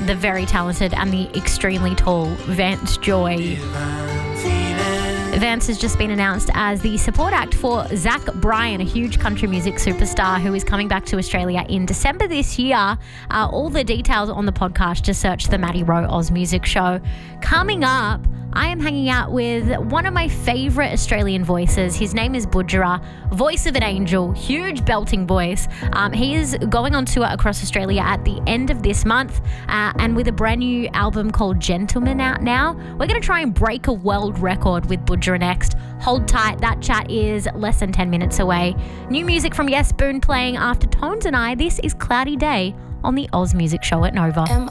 the very talented and the extremely tall Vance Joy. Vance has just been announced as the support act for Zach Bryan, a huge country music superstar who is coming back to Australia in December this year. All the details on the podcast, just search the Maddie Rowe Oz Music Show. Coming up, I am hanging out with one of my favourite Australian voices. His name is Budjerah, voice of an angel, huge belting voice. He is going on tour across Australia at the end of this month, and with a brand new album called Gentleman out now. We're going to try and break a world record with Budjerah next. Hold tight, that chat is less than 10 minutes away. New music from Yes Boone playing after Tones and I. This is Cloudy Day on the Oz Music Show at Nova.